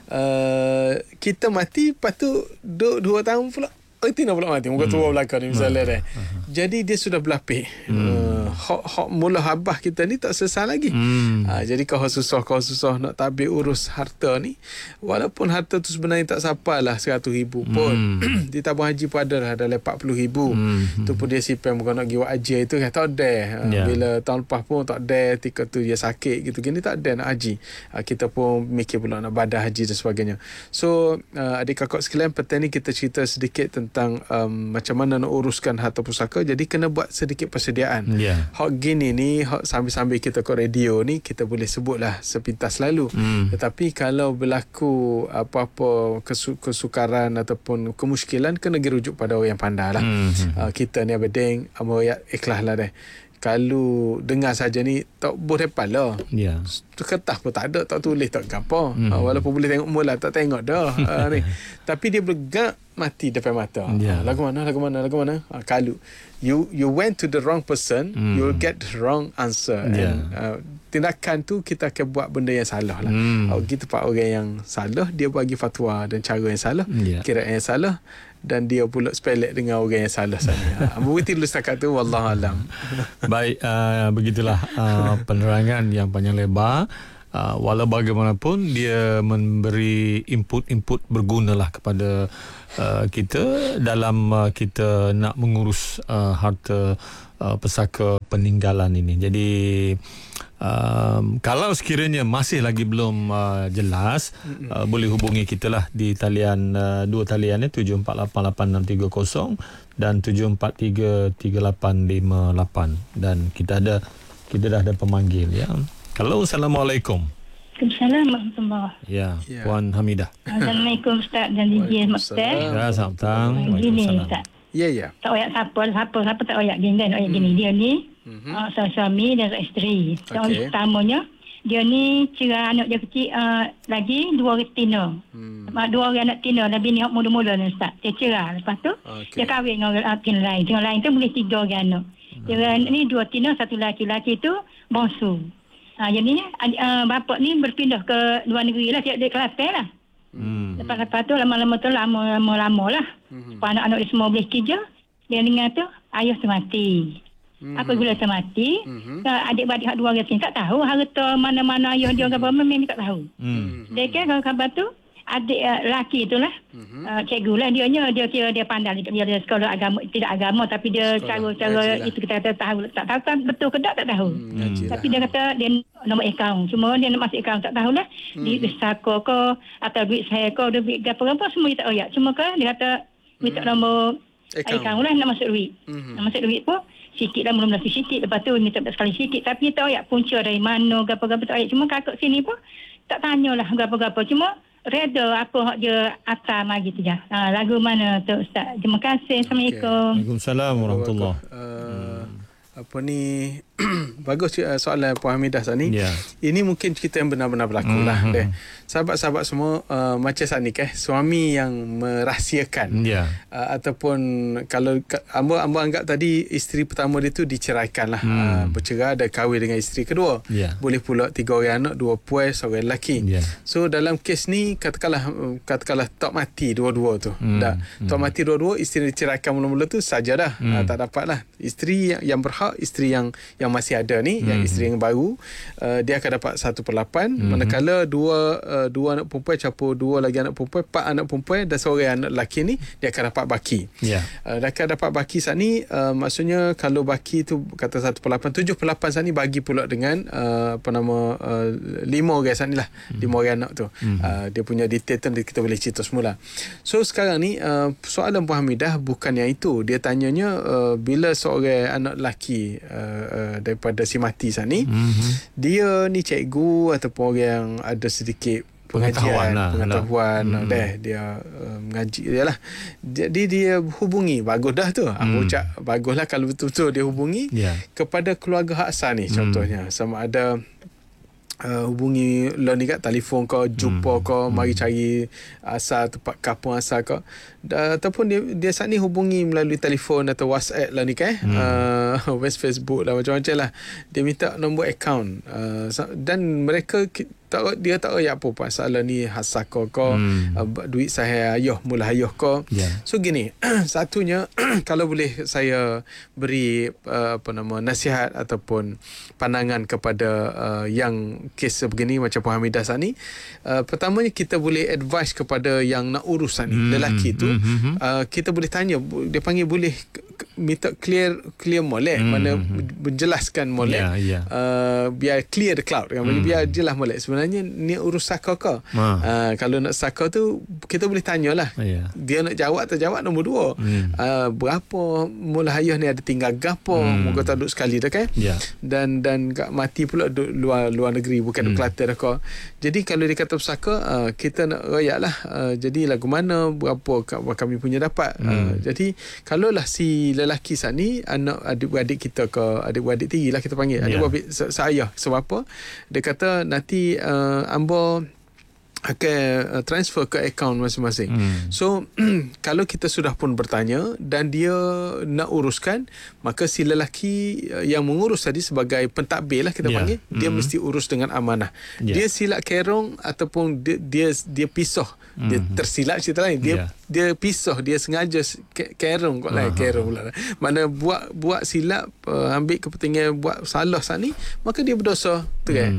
Kita mati, lepas tu 2 tahun pula retina pula mati, muka tua belakang ni misalnya dah. Jadi dia sudah berlapis. Hak mula habah kita ni tak selesai lagi. Jadi kau susah nak tabik urus harta ni, walaupun harta tu sebenarnya tak sampai lah 100,000 pun. Ditabung haji pun ada lah, dalam 40,000. Tu pun dia simpan, bukan nak pergi buat haji itu kan, tak ada. Bila tahun lepas pun tak ada, ketika tu dia sakit gitu gini, tak ada nak haji. Kita pun mikir pula nak badah haji dan sebagainya. So adik kakak sekalian, petang ni kita cerita sedikit tentang macam mana nak uruskan harta pusaka. Jadi kena buat sedikit persediaan. Hak gini ni, hak sambil-sambil kita ke radio ni, kita boleh sebutlah sepintas lalu. Tetapi kalau berlaku apa-apa kesukaran ataupun kemusykilan, kena dirujuk pada orang yang pandai lah. Kita ni abadeng, ya ikhlas lah deh. Kalau dengar saja ni tak boleh pala. Kertas pun tak ada, tak tulis tak apa. Walaupun boleh tengok mula, tak tengok dah. Ni. Tapi dia bergerak mati depan mata. Lagu mana. Kalau you went to the wrong person, you will get the wrong answer. And tindakan tu kita akan buat benda yang salah lah. Kita pak orang yang salah, dia bagi fatwa dan cara yang salah, kiraan yang salah, dan dia pula sepelek dengan orang yang salah sana. Begitu dulu setakat tu, wallahualam. Baik, begitulah penerangan yang panjang lebar. Walau bagaimanapun dia memberi input bergunalah kepada kita dalam kita nak mengurus harta pesaka peninggalan ini. Jadi kalau sekiranya masih lagi belum jelas, boleh hubungi kita lah di talian dua talian ni, 7488-630 dan 7433-3858, dan kita dah ada pemanggil ya. Halo, Assalamualaikum. Assalamualaikum warahmatullahi. Ya, Puan Hamidah. Assalamualaikum Ustaz dan DJ Maktab. Ya, selamat petang. Gini Ustaz. Ya. Tak oyak siapa tak oyak gini dan oyak gini. Dia ni suami dan isteri. Yang utamanya dia ni cerai anak dia kecil lagi 2 orang tina. 2 orang anak tina, lebih ni mula-mula ni Ustaz. Dia cerai. Lepas tu dia kahwin dengan orang tina lain. Tina lain tu boleh 3 orang anak. Dia ni 2 tina, 1 laki-laki tu bongsu. Jadi bapak ni berpindah ke luar negeri lah, dia Kelantan lah. Lepas tu lama-lama lah. Anak-anak dia semua boleh kerja. Dia dengar tu ayah tu mati. Apabila tu mati, adik-adik 2 orang sini tak tahu harta mana-mana ayah dia apa, memang tak tahu. Dia kira khabar tu adik lelaki tu lah, cikgu lah dia kira dia pandai, dia sekolah agama, tidak agama, tapi dia cara itu kita kata tahu, tak tahu kan betul ke tak tahu. Tapi dia kata dia nombor akaun, cuma dia nak masuk akaun tak tahulah, di sako ke atau duit saya ke, duit apa semua dia tak oyak, cuma kan dia kata minta nombor akaun lah nak masuk duit. Nak masuk duit pun sikit lah, belum nasi sikit, lepas tu minta sekali sikit, tapi tak oyak punca dari mana, gapa-gapa tak oyak, cuma kakak sini pun tak tanyalah gapa-gapa, cuma reda apa hak dia atas mari tu je. Lagu mana tu Ustaz? Terima kasih. Assalamualaikum. Waalaikumsalam warahmatullahi. Apa ni bagus soalan Puan Hamidah saat ni. Ini mungkin cerita yang benar-benar berlaku lah. Sahabat-sahabat semua, macam saat ni suami yang merahsiakan ataupun kalau Amba anggap tadi isteri pertama dia tu diceraikan lah, bercerai dan kahwin dengan isteri kedua. Boleh pula 3 orang anak, 2 puan, 1 orang lelaki. So dalam kes ni katakanlah tak mati dua-dua tu. Tak mati dua-dua, isteri diceraikan mula-mula tu saja dah. Tak dapat lah. Isteri yang berhak, isteri yang masih ada ni, yang isteri yang baru, dia akan dapat 1/8, manakala dua anak perempuan campur 2 lagi anak perempuan, 4 anak perempuan dan 1 anak lelaki ni, dia akan dapat baki. Dia akan dapat baki saat ni, maksudnya kalau baki tu kata 1/8, 7/8 saat ni bagi pula dengan 5 orang saat ni lah, 5 orang anak tu. Dia punya detail tu kita boleh cerita semula. So sekarang ni soalan Puan Hamidah bukan yang itu. Dia tanyanya bila seorang anak lelaki daripada si mati saat ni, dia ni cikgu ataupun orang yang ada sedikit pengetahuan dia mengaji dia lah, jadi dia hubungi, bagus dah tu. Aku ucap bagus lah kalau betul-betul dia hubungi kepada keluarga hak asal ni, contohnya sama ada hubungi lo ni kat telefon ke, jumpa ke, mari cari asal tempat kampung asal ke, ataupun dia saat ni hubungi melalui telefon atau WhatsApp lah ni Facebook lah, macam-macam lah. Dia minta nombor akaun dan mereka dia tak tahu apa masalah ni, hasako ke, duit saya ayah mula ayah ke. So gini, satunya kalau boleh saya beri nasihat ataupun pandangan kepada yang kes begini macam Puan Hamidah saat ni. Pertamanya kita boleh advise kepada yang nak urusan ni, lelaki tu, kita boleh tanya, dia panggil boleh minta clear molek, mana menjelaskan molek, biar clear the cloud kan, biar jelas molek. Sebenarnya sebenarnya ni urus saka ke? Kalau nak saka tu kita boleh tanyalah. Dia nak jawab atau jawab nombor 2. Berapa mula ayah ni ada tinggal gapo? Moga tak duduk sekali dah kan? Dan kak mati pula duduk luar negeri, bukan duduk Kelantan dah kau. Jadi kalau dia kata pesaka, kita nak royak lah. Jadi lagu mana, berapa kami punya dapat. Jadi kalaulah si lelaki saat ni anak adik-beradik kita ke, adik-beradik tiri lah kita panggil, adik-beradik seayah sebapa, dia kata nanti ambo akan transfer ke akaun masing-masing. So kalau kita sudah pun bertanya dan dia nak uruskan, maka si lelaki yang mengurus tadi sebagai pentadbir lah kita panggil, dia mesti urus dengan amanah. Dia silap kerong ataupun dia pisah, dia tersilap cerita lain, dia pisah, dia sengaja kerong kot lah, kerong pula. Mana buat silap, ambil kepentingan buat salah saat ni, maka dia berdosa tu kan.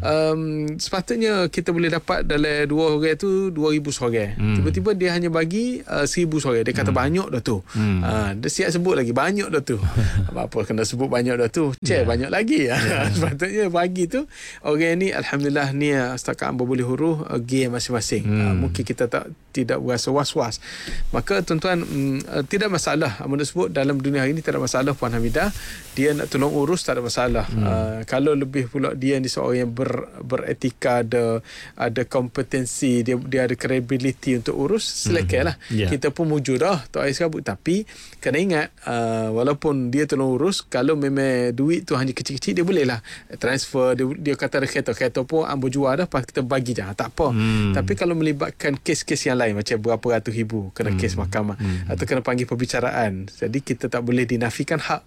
Sepatutnya kita boleh dapat dalam 2 orang tu 2,000 seorang. Tiba-tiba dia hanya bagi 1,000 seorang. Dia kata banyak dah tu. Dia siap sebut lagi banyak dah tu. Apa kena sebut banyak dah tu? Banyak lagi. Sepatutnya bagi tu orang ni, alhamdulillah ni setakat hamba boleh huruf game masing-masing. Mungkin kita tidak berasa was-was. Maka tuan-tuan, tidak masalah. Hamba nak sebut dalam dunia hari ni tidak masalah Puan Hamidah. Dia nak tolong urus tak ada masalah. Kalau lebih pula dia ni seorang yang beretika, ada kompetensi, dia ada credibility untuk urus, silakan lah. Kita pun mujur dah Tok Ais kabut. Tapi kena ingat, walaupun dia tolong urus, kalau memang duit tu hanya kecil-kecil, dia boleh lah transfer. Dia kata ada kereta pun ambil jual dah, pas kita bagi je, tak apa. Tapi kalau melibatkan kes-kes yang lain, macam berapa ratus ribu, kena kes mahkamah atau kena panggil perbicaraan, jadi kita tak boleh dinafikan hak,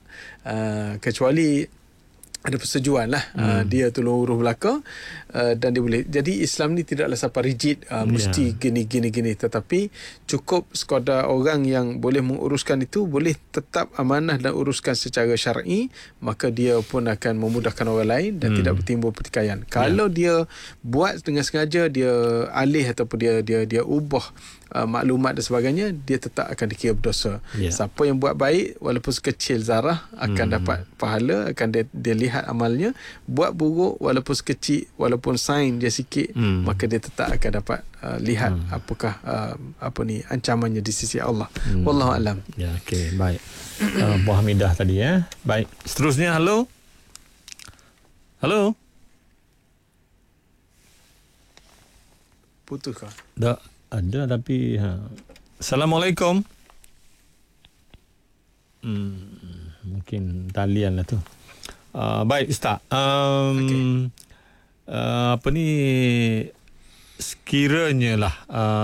kecuali ada persetujuan lah. Dia tolong urus belaka, dan dia boleh. Jadi Islam ni tidaklah sampai rigid, mesti gini. Tetapi cukup sekadar orang yang boleh menguruskan itu boleh tetap amanah dan uruskan secara syar'i, maka dia pun akan memudahkan orang lain dan tidak bertimbul pertikaian. Kalau dia buat dengan sengaja, dia alih ataupun dia ubah maklumat dan sebagainya, dia tetap akan dikira berdosa. Siapa yang buat baik walaupun sekecil zarah akan dapat pahala, akan dia lihat amalnya. Buat buruk walaupun sekecil, walaupun sign dia sikit, maka dia tetap akan dapat lihat apakah ancamannya di sisi Allah. Wallahu alam. Okey, baik. Puan Hamidah tadi Baik. Seterusnya, halo. Putus kah? Tak ada, tapi Assalamualaikum. Mungkin talian lah tu. Baik Ustaz. Apa ni, sekiranya lah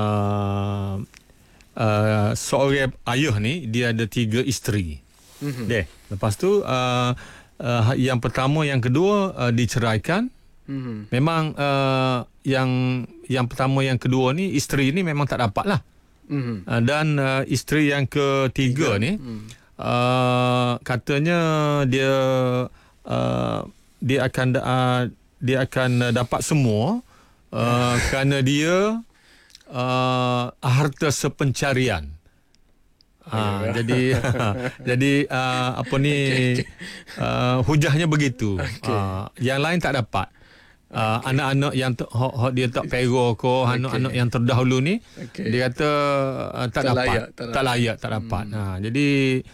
seorang ayah ni dia ada 3 isteri. Lepas tu yang pertama, yang kedua diceraikan. Memang yang pertama, yang kedua ni, isteri ni memang tak dapat lah. Dan isteri yang ketiga ni katanya dia akan dapat semua kerana dia harta sepencarian. Jadi apa ni, hujahnya begitu. Yang lain tak dapat. Anak-anak yang dia tak pera ke, anak-anak yang terdahulu ni, dia kata tak dapat. Jadi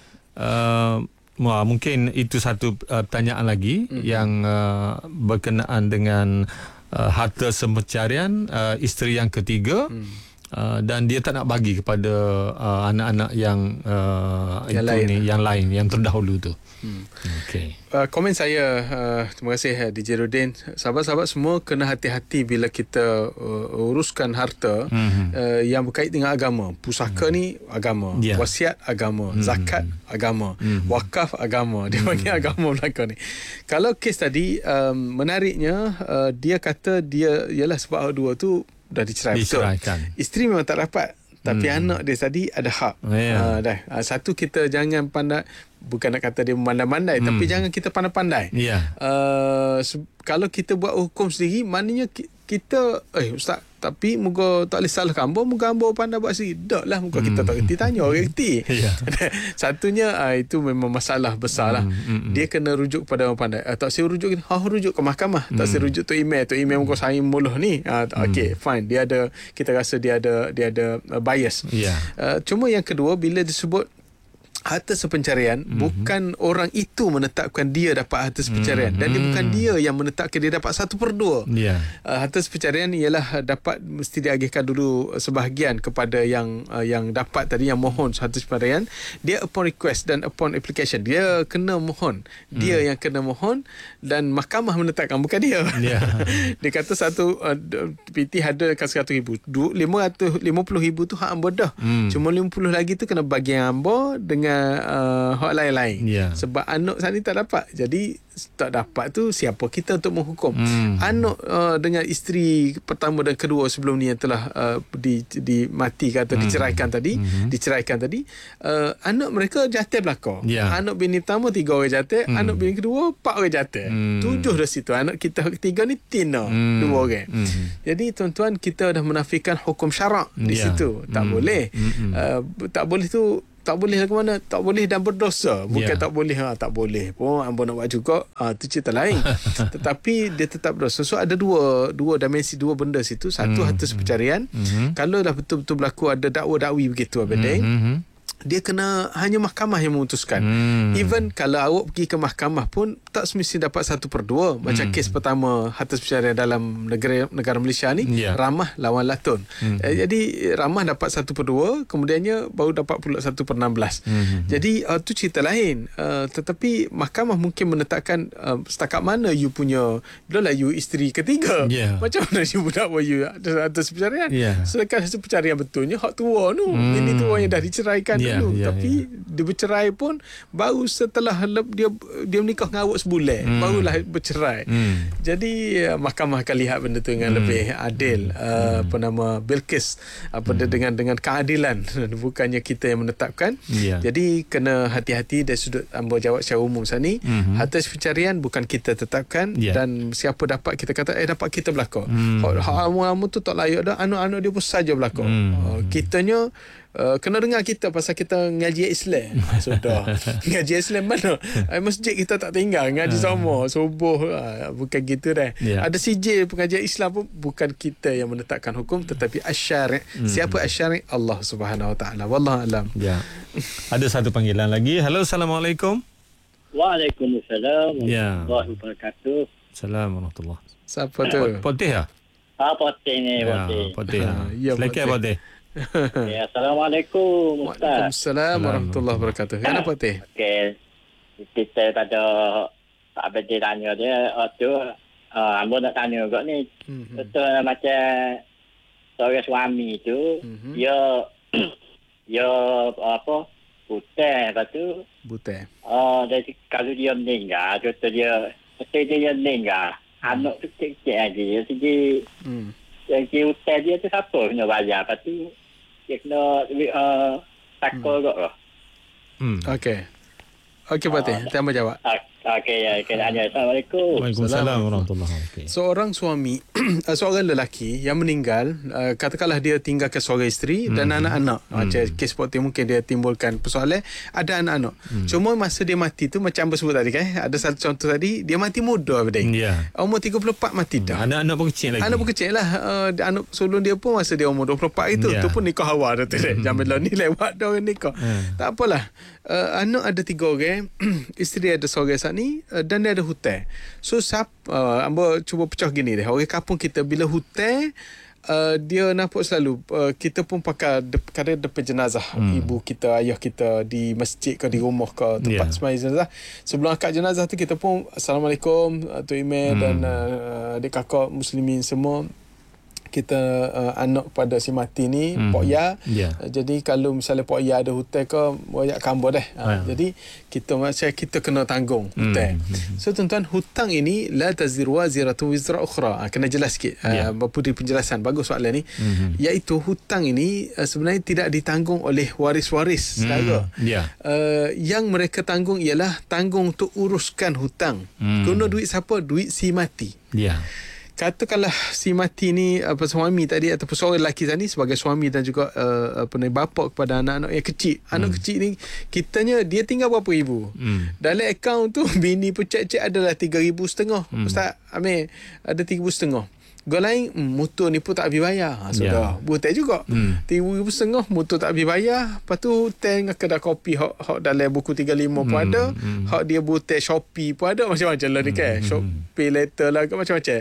mungkin itu satu pertanyaan lagi yang berkenaan dengan harta sepencarian isteri yang ketiga. Dan dia tak nak bagi kepada anak-anak yang yang lain yang terdahulu tu. Okay. Komen saya, terima kasih DJ Rodin. Sahabat-sahabat semua kena hati-hati bila kita uruskan harta yang berkait dengan agama. Pusaka ni agama, wasiat agama, zakat agama, wakaf agama. Dia panggil agama belakang ni. Kalau kes tadi, menariknya dia kata dia ialah sebab dua tu dah diceraikan. Isteri memang tak dapat, tapi anak dia tadi ada hak. Satu, kita jangan pandai, bukan nak kata dia memandai-mandai, tapi jangan kita pandai-pandai. Kalau kita buat hukum sendiri, maknanya kita Ustaz, tapi muka tak boleh salahkan hamba, muka hamba pandai buat sendiri. Tak lah, muka kita tak reti, tanya orang reti. Satunya itu memang masalah besar lah. Dia kena rujuk kepada orang pandai. Tak saya rujuk rujuk ke mahkamah. Tak saya rujuk tu email muka saya muluh ni. Okay, fine. Kita rasa dia ada bias. Cuma yang kedua, bila disebut harta sepencarian, bukan orang itu menetapkan dia dapat harta sepencarian, dan dia bukan dia yang menetapkan dia dapat 1/2. Harta sepencarian ialah dapat, mesti diagihkan dulu sebahagian kepada yang dapat tadi, yang mohon harta sepencarian. Dia upon request dan upon application, dia kena mohon, dia yang kena mohon, dan mahkamah menetapkan, bukan dia. Dia kata satu PT ada kasih 100,000, 50,000 tu hak hamba dah. Cuma 50 lagi tu kena bagi hamba dengan hak lain-lain. Sebab anak saat ni tak dapat. Jadi tak dapat tu siapa kita untuk menghukum. Anak dengan isteri pertama dan kedua sebelum ni yang telah dimatikan atau diceraikan tadi, anak mereka jatuh belaka. Anak bini pertama 3 orang jatuh, anak bini kedua 4 orang jatuh. 7 dah situ. Anak kita ketiga ni tina 2 orang. Jadi tuan-tuan, kita dah menafikan hukum syarak di situ. Tak boleh. Tak boleh tu, tak boleh ke mana? Tak boleh dan berdosa. Bukan tak boleh, tak boleh pun hamba nak buat juga, tu cerita lain. Tetapi dia tetap berdosa. So ada dua dimensi, dua benda situ. Satu, harta sepencarian. Kalau dah betul-betul berlaku ada dakwa-dakwi begitu abadeng, dia kena hanya mahkamah yang memutuskan. Even kalau awak pergi ke mahkamah pun tak semestinya dapat 1/2. Macam kes pertama harta sepencarian dalam negara Malaysia ni, Ramah lawan Latun. Jadi Ramah dapat 1/2, kemudiannya baru dapat pula 1/16. Jadi tu cerita lain. Tetapi mahkamah mungkin menetapkan setakat mana you punya, betul lah you isteri ketiga. Macam mana you nak buat you harta sepencarian? Sedangkan harta sepencarian betulnya hak tua tu. Ini tua yang dah diceraikan dulu. Tapi dia bercerai pun baru setelah dia menikah dengan awak sebulan, barulah bercerai. Jadi mahkamah akan lihat benda tu dengan lebih adil. Bilkis dengan keadilan, bukannya kita yang menetapkan. Jadi kena hati-hati dari sudut hamba jawab secara umum saat ni. Harta sepencarian bukan kita tetapkan, dan siapa dapat kita kata dapat kita belaka. Hak amu tu tak layak dah, anak-anak dia pun saja belaka. Kitanya kena dengar kita pasal kita ngaji Islam. Sudah. Ngaji Islam mana? Masjid kita tak tinggal, ngaji sama subuh. Bukan gitu dah. Ada sijil pengajian Islam pun bukan kita yang menetapkan hukum, tetapi asy-syari'. Siapa asy-syari'? Allah Subhanahu Wa Taala. Wallahu alam. Ada satu panggilan lagi. Halo, assalamualaikum. Waalaikumsalam warahmatullahi wabarakatuh. Assalamualaikum. Siapa tu? Potih ah? Potih ni, potih. Potih. Silakan potih. Assalamualaikum Ustaz. Waalaikumsalam warahmatullahi wabarakatuh. Kenapa teh? Okey. Kita pada tak beda tanya dia tu, ambo nak tanya juga ni. Betul macam seorang suami tu, dia apa? Buta lepas tu. Buta. Dari kalau dia meninggal, contoh dia meninggal, anak tu kecil lagi. Jadi yang hutang dia tu siapa kena bayar? Lepas tu dia kena takut juga. Okey. Okey, Patih. Kita jawab. Okey, Assalamualaikum. Waalaikumsalam warahmatullahi wabarakatuh. Seorang suami, seorang lelaki yang meninggal, katakanlah dia tinggalkan seorang isteri dan anak-anak. Macam kes seperti mungkin dia timbulkan persoalan, ada anak-anak. Cuma masa dia mati tu, macam Amba sebut tadi kan, ada satu contoh tadi, dia mati muda. Umur 34 mati dah. Anak-anak pun kecil lagi. Anak pun kecil lah. Anak sebelum dia pun masa dia umur 24 itu, tu pun nikah awal dah tu. Jangan ni lewat dah orang nikah. Tak apalah. Anak ada 3 orang, isteri ada seorang saat ni, dan dia ada hutang. So Amba cuba pecah gini deh. Orang kampung kita bila hutang, dia nampak selalu kita pun pakai kadang depan jenazah ibu kita, ayah kita di masjid ke di rumah ke tempat sembahyang jenazah. Sebelum akad jenazah tu kita pun Assalamualaikum Tok Imeh dan adik kakak muslimin semua. Kita anak pada si mati ni Pok Ya. Jadi kalau misalnya Pok Ya ada hutang ke banyak kambo dah. Jadi kita kena tanggung hutang. So tuan-tuan, hutang ini la taziru waziratun wizra ukhra. Kena jelas sikit. Beri penjelasan. Bagus soalan ni. Iaitu hutang ini sebenarnya tidak ditanggung oleh waris-waris saudara. Yang mereka tanggung ialah tanggung untuk uruskan hutang. Guna duit siapa? Duit si mati. katakanlah si mati ni suami tadi ataupun seorang lelaki tadi sebagai suami dan juga bapa kepada anak-anak yang kecil. Anak kecil ni kitanya dia tinggal berapa ribu. Dalam akaun tu bini pun cek adalah 3,500. Ustaz Amir ada 3,500. Gua lain motor ni pun tak habis bayar. Sudah buat juga 3,500 motor tak habis bayar. Lepas tu hotel dengan kedai kopi hak dalam buku 35 pun ada. Hak dia hotel Shopee pun ada. Macam-macam lah ni kan. Shopee letter lah macam-macam.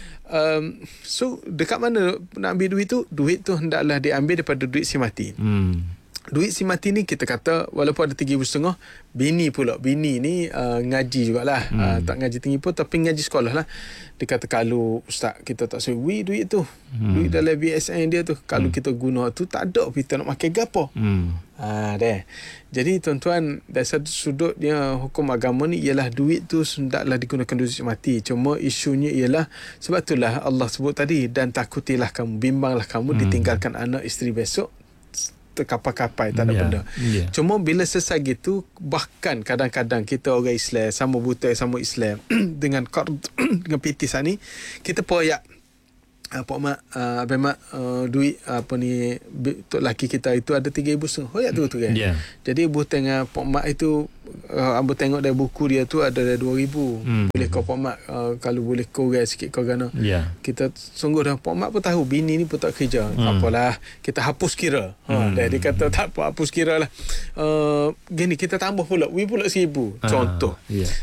So dekat mana nak ambil duit tu? Duit tu hendaklah diambil daripada duit si mati. Duit si mati ni kita kata walaupun ada 3,500, bini ni ngaji jugalah. Tak ngaji tinggi pun tapi ngaji sekolah lah. Dia kata kalau ustaz kita tak sewi duit tu, duit dalam BSN dia tu, kalau kita guna tu tak ada kita nak makan gapo. Dah. Jadi tuan-tuan, dari satu sudut dia hukum agama ni ialah duit tu hendaklah digunakan duit si mati. Cuma isunya ialah sebab itulah Allah sebut tadi, dan takutilah kamu, bimbanglah kamu ditinggalkan anak isteri besok terkapai-kapai tak ada benda. Cuma bila selesai gitu, bahkan kadang-kadang kita orang Islam sama buta sama Islam dengan dengan PTS ni kita poyak Pak Mak Abang Mak duit untuk laki kita itu ada 3,500. Hoyak tu kan. Jadi ibu tengok Pak Mak itu ambo tengok dari buku dia tu ada 2,000. Boleh kau Pak Mak kalau boleh korang sikit kau gana. Kita sungguh dah Pak Mak pun tahu bini ni pun tak kerja. Tak apalah, kita hapus kira. Dia kata tak apa, hapus kira lah. Gini kita tambah pula 1,000 contoh.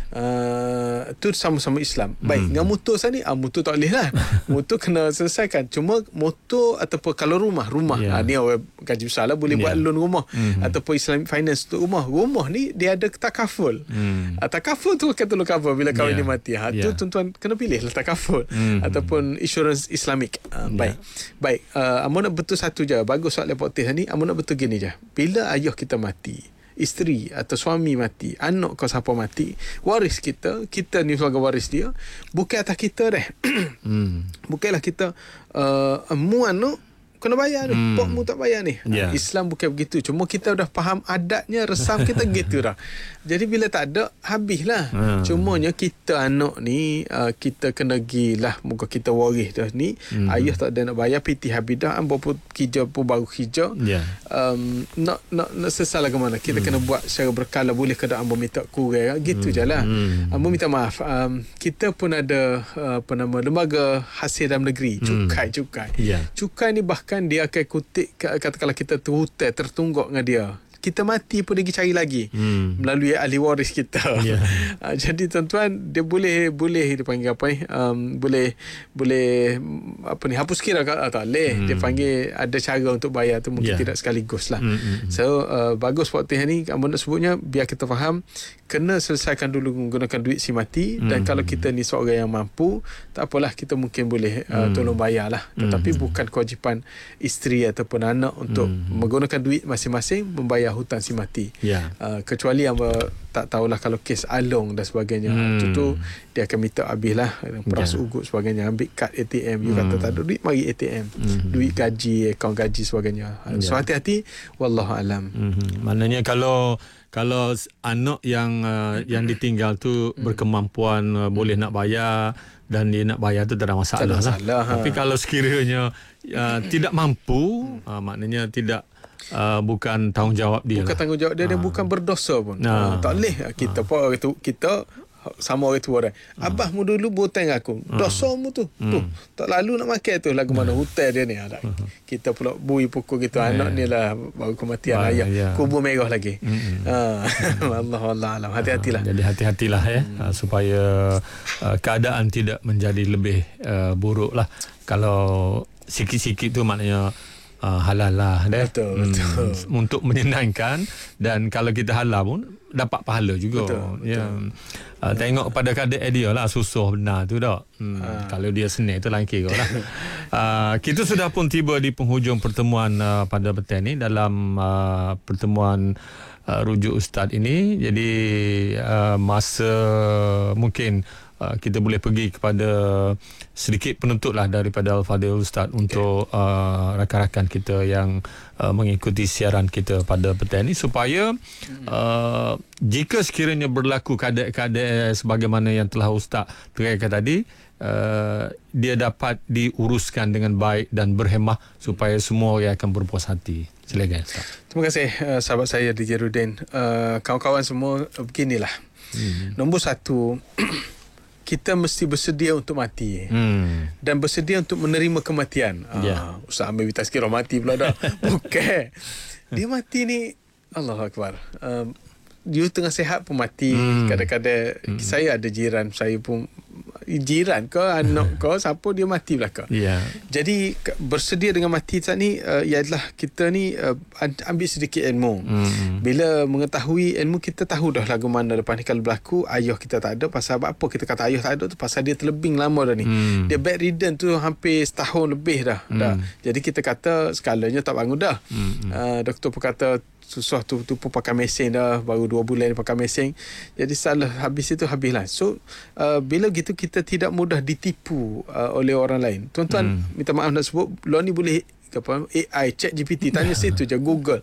Tu sama-sama Islam. Baik, dengan motor sana ni motor tak boleh lah. Motor kena selesaikan. Cuma motor ataupun kalau rumah ni orang gaji besar lah boleh buat loan rumah ataupun Islamic finance untuk rumah ni dia ada takaful. Takaful tu akan tolong cover bila kahwin ni mati. Tu tuan-tuan kena pilih lah takaful ataupun insurance Islamik. Baik. Amun nak betul satu je. Bagus soal lepotis ni. Amun nak betul gini je. Bila ayah kita mati, isteri atau suami mati, anak kau siapa mati, waris kita ni sebagai waris dia, bukan atas kita dah. Bukanlah kita mu anak kena bayar ni, pok mu tak bayar ni. Islam bukan begitu. Cuma kita dah faham adatnya, resam kita gitu dah. Jadi bila tak ada, habislah. Cumanya kita anak ni kita kena gilah muka kita waris dah ni. Ayah tak ada nak bayar, piti habis dah, ambo pun kerja pun baru kerja. Nak sesalah ke mana. Kita kena buat secara berkala. Boleh ke tak ambo minta kurang, gitu je lah. Ambo minta maaf. Kita pun ada lembaga hasil dalam negeri, cukai. Cukai ni bahkan dia akan kutip, katakanlah kita tertunggak dengan dia, kita mati pun dia pergi cari lagi melalui ahli waris kita. Jadi tuan-tuan, dia boleh dia panggil apa ni, boleh apa ni, hapus kira tak boleh. Dia panggil ada cara untuk bayar tu, mungkin tidak sekaligus lah. So bagus waktu ni kamu nak sebutnya, biar kita faham kena selesaikan dulu menggunakan duit si mati. Dan kalau kita ni seorang yang mampu, tak apalah, kita mungkin boleh tolong bayar lah. Tetapi bukan kewajipan isteri ataupun anak untuk menggunakan duit masing-masing membayar hutang si mati. Kecuali yang tak tahulah kalau kes along dan sebagainya. Itu dia akan minta habis lah, peras ugut sebagainya, ambil kad ATM. You kata tak ada duit, mari ATM. Duit gaji, akaun gaji sebagainya. So hati-hati, wallahualam. Maknanya kalau anak yang ditinggal tu berkemampuan boleh nak bayar dan dia nak bayar tu tak ada masalah lah. Tapi kalau sekiranya tidak mampu, maknanya tidak bukan tanggungjawab dia. Bukan tanggungjawab dia, dia bukan berdosa pun. Tak boleh kita pun kita sama orang tua dah. Abah mu dulu boteng aku. Dosa mu tu. Tak lalu nak makan tu lagu mana hotel dia ni. Kita pula bui pukul gitu. Anak ni lah baru kematian ayah. Kubur merah lagi. Allah alam. Hati-hatilah. Jadi hati-hatilah supaya keadaan tidak menjadi lebih buruk lah. Kalau sikit-sikit tu maknanya halal lah. Betul. Untuk menyenangkan, dan kalau kita halal pun dapat pahala juga. Betul. Tengok kepada kadang dia lah, susah benar tu tak. Kalau dia senang tu lain kira lah. Kita sudah pun tiba di penghujung pertemuan pada petang ni dalam pertemuan rujuk Ustaz ini. Jadi masa mungkin kita boleh pergi kepada sedikit penuntut lah daripada Al-Fadhil Ustaz untuk rakan-rakan kita yang mengikuti siaran kita pada petang ini, supaya jika sekiranya berlaku keadaan sebagaimana yang telah Ustaz terangkan tadi, dia dapat diuruskan dengan baik dan berhemah supaya semua orang akan berpuas hati. Silakan Ustaz. Terima kasih sahabat saya DJ Rudin. Kawan-kawan semua, beginilah. Nombor satu, kita mesti bersedia untuk mati. Dan bersedia untuk menerima kematian. Ustaz ambil tazkirah mati pula dah. Bukan. Dia mati ni, Allahu Akbar. Dia tengah sihat pun mati. Kadang-kadang saya ada jiran saya pun, jiran ke anak ke siapa dia mati belaka. Jadi bersedia dengan mati saat ni ialah kita ni ambil sedikit ilmu. Bila mengetahui ilmu, kita tahu dah lagu mana lepas ni kalau berlaku ayah kita tak ada. Pasal apa kita kata ayah tak ada tu? Pasal dia terlebing lama dah ni. Dia bedridden tu hampir setahun lebih dah. Jadi kita kata skalanya tak bangun dah. Doktor pun kata susah tu pun pakai mesin dah, baru 2 bulan pakai mesin. Jadi salah habis itu habislah. So bila gitu kita tidak mudah ditipu oleh orang lain. Tuan-tuan minta maaf nak sebut, luar ni boleh AI, ChatGPT, tanya situ je, Google.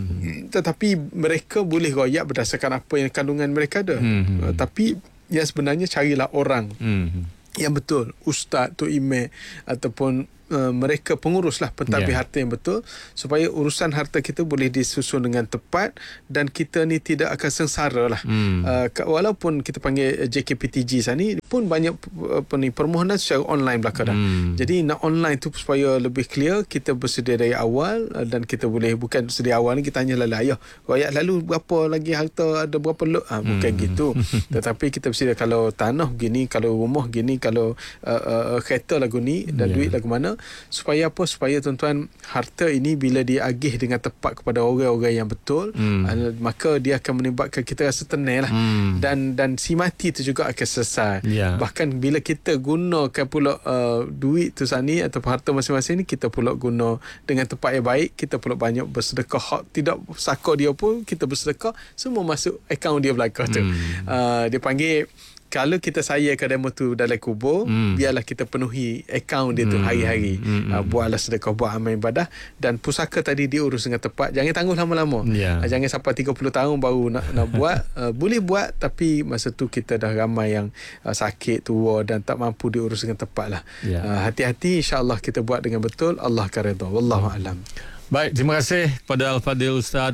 Tetapi mereka boleh royak berdasarkan apa yang kandungan mereka ada. Tapi yang sebenarnya carilah orang yang betul, ustaz, tok imam ataupun mereka penguruslah pentadbir harta yang betul, supaya urusan harta kita boleh disusun dengan tepat dan kita ni tidak akan sengsara lah. Walaupun kita panggil JKPTG sana ni pun banyak permohonan secara online belakang dah. Jadi nak online tu supaya lebih clear, kita bersedia dari awal dan kita boleh, bukan sedia awal ni kita tanya lalu ayah royak lalu berapa lagi harta, ada berapa lot, bukan gitu. Tetapi kita bersedia kalau tanah gini, kalau rumah gini, kalau kereta lagu ni dan duit lagu mana, supaya apa? Supaya tuan-tuan, harta ini bila diagih dengan tepat kepada orang-orang yang betul, maka dia akan menyebabkan kita rasa tenang lah. Dan si mati tu juga akan selesai. Bahkan bila kita gunakan pula duit tu sani atau harta masing-masing ni, kita pula guna dengan tepat yang baik, kita pula banyak bersedekah. Hak tidak saka dia pun kita bersedekah, semua masuk akaun dia belakang tu. Dia panggil, kalau kita sayangkan demo tu dalam kubur, biarlah kita penuhi akaun dia tu hari-hari. Buatlah sedekah, buat amal ibadah, dan pusaka tadi diurus dengan tepat. Jangan tangguh lama-lama. Jangan sampai 30 tahun baru nak buat. Boleh buat, tapi masa tu kita dah ramai yang sakit, tua dan tak mampu diurus dengan tepat lah. Hati-hati, insya-Allah kita buat dengan betul, Allah akan redha. Wallahu a'lam. Baik, terima kasih pada Al-Fadhil Ustaz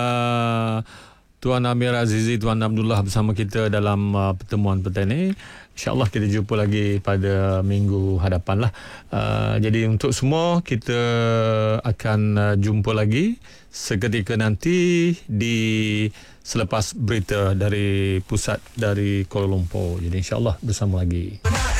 Tuan Amir Azizi, Tuan Abdullah bersama kita dalam pertemuan petang ini. InsyaAllah kita jumpa lagi pada minggu hadapan lah. Jadi untuk semua, kita akan jumpa lagi seketika nanti selepas berita dari pusat dari Kuala Lumpur. Jadi insyaAllah bersama lagi.